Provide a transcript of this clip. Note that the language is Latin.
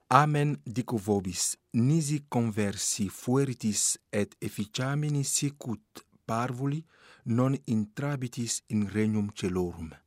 Amen dico vobis, nisi conversi fueritis et efficiamini sicut parvuli non intrabitis in regnum celorum.